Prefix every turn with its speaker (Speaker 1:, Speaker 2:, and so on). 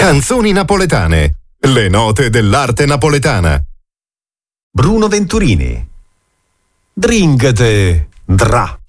Speaker 1: Canzoni napoletane. Le note dell'arte napoletana.
Speaker 2: Bruno Venturini. Dringete, dra.